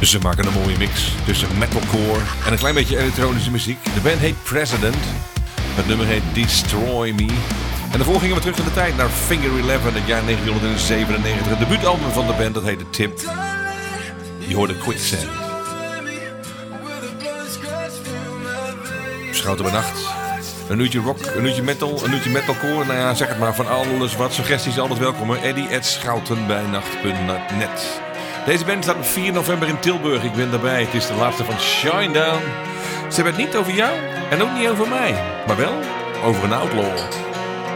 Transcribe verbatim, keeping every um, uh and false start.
Ze maken een mooie mix tussen metalcore en een klein beetje elektronische muziek. De band heet President. Het nummer heet Destroy Me. En daarvoor gingen we terug in de tijd naar Finger eleven, het jaar negentien zevenennegentig. Het debuutalbum van de band, dat heette Tip. Je hoorde Quicksand. Schouten bij nacht. Een uurtje rock, een uurtje metal, een uurtje metalcore. Nou ja, zeg het maar, van alles wat. Suggesties altijd welkom. Eddie at schoutenbijnacht punt net. Deze band staat op vier november in Tilburg. Ik ben daarbij. Het is de laatste van Shinedown. Ze hebben het niet over jou en ook niet over mij. Maar wel over een outlaw.